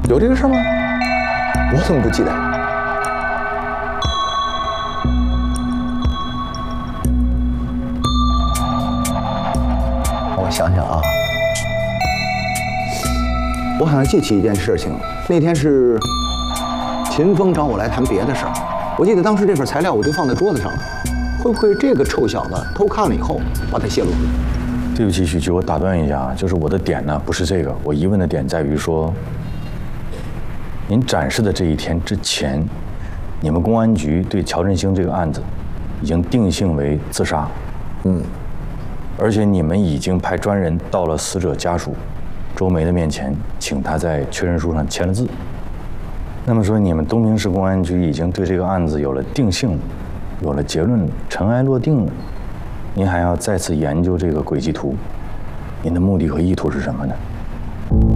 有这个事吗？我怎么不记得？我想想啊，我好像记起一件事情，那天是秦风找我来谈别的事儿，我记得当时这份材料我就放在桌子上了，会不会这个臭小子偷看了以后把它泄露出去？ 对不起，许局，我打断一下啊，就是我的点呢不是这个，我疑问的点在于说，您展示的这一天之前，你们公安局对乔振兴这个案子已经定性为自杀，而且你们已经派专人到了死者家属周梅的面前，请他在确认书上签了字。那么说，你们东平市公安局已经对这个案子有了定性，有了结论了，尘埃落定了。您还要再次研究这个轨迹图，您的目的和意图是什么呢？